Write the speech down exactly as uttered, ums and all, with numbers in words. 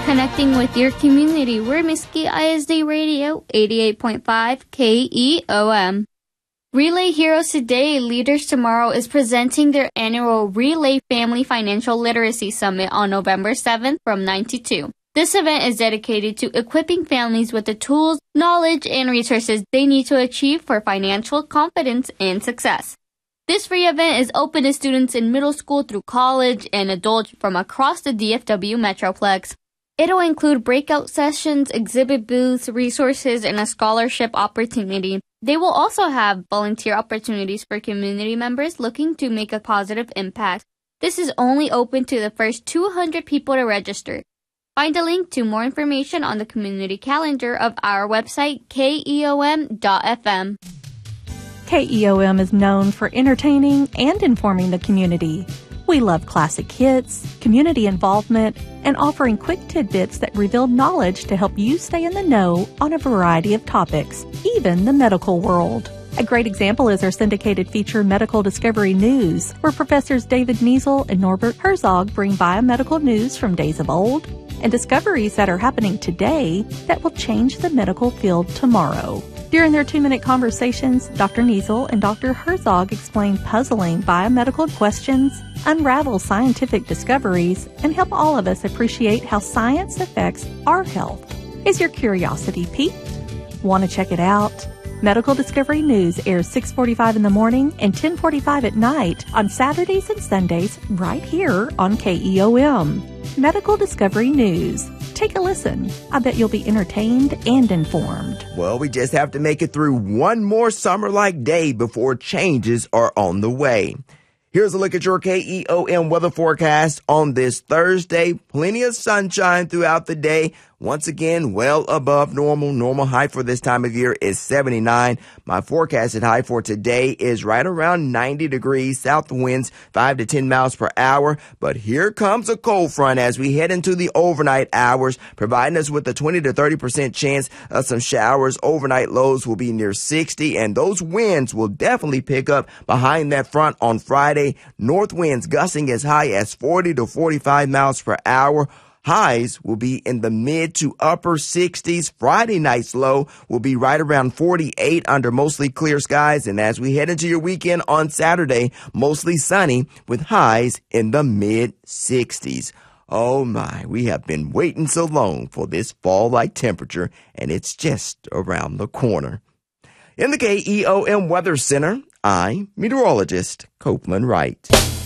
Connecting with your community. We're Mesquite I S D Radio, eighty-eight point five K E O M. Relay Heroes Today, Leaders Tomorrow is presenting their annual Relay Family Financial Literacy Summit on November seventh from nine to two. This event is dedicated to equipping families with the tools, knowledge, and resources they need to achieve for financial confidence and success. This free event is open to students in middle school through college and adults from across the D F W Metroplex. It'll include breakout sessions, exhibit booths, resources, and a scholarship opportunity. They will also have volunteer opportunities for community members looking to make a positive impact. This is only open to the first two hundred people to register. Find a link to more information on the community calendar of our website, K E O M dot F M. K E O M is known for entertaining and informing the community. We love classic hits, community involvement, and offering quick tidbits that reveal knowledge to help you stay in the know on a variety of topics, even the medical world. A great example is our syndicated feature Medical Discovery News, where Professors David Niesel and Norbert Herzog bring biomedical news from days of old and discoveries that are happening today that will change the medical field tomorrow. During their two-minute conversations, Doctor Niesel and Doctor Herzog explain puzzling biomedical questions, unravel scientific discoveries, and help all of us appreciate how science affects our health. Is your curiosity piqued? Want to check it out? Medical Discovery News airs six forty-five in the morning and ten forty-five at night on Saturdays and Sundays right here on K E O M. Medical Discovery News. Take a listen. I bet you'll be entertained and informed. Well, we just have to make it through one more summer-like day before changes are on the way. Here's a look at your K E O M weather forecast on this Thursday. Plenty of sunshine throughout the day. Once again, well above normal. Normal high for this time of year is seventy-nine. My forecasted high for today is right around ninety degrees. South winds five to ten miles per hour. But here comes a cold front as we head into the overnight hours, providing us with a twenty to thirty percent chance of some showers. Overnight lows will be near sixty, and those winds will definitely pick up behind that front on Friday. North winds gusting as high as forty to forty-five miles per hour. Highs will be in the mid to upper sixties. Friday night's low will be right around forty-eight under mostly clear skies. And as we head into your weekend on Saturday, mostly sunny with highs in the mid sixties. Oh my, we have been waiting so long for this fall-like temperature, and it's just around the corner. In the K E O M Weather Center, I'm meteorologist Copeland Wright.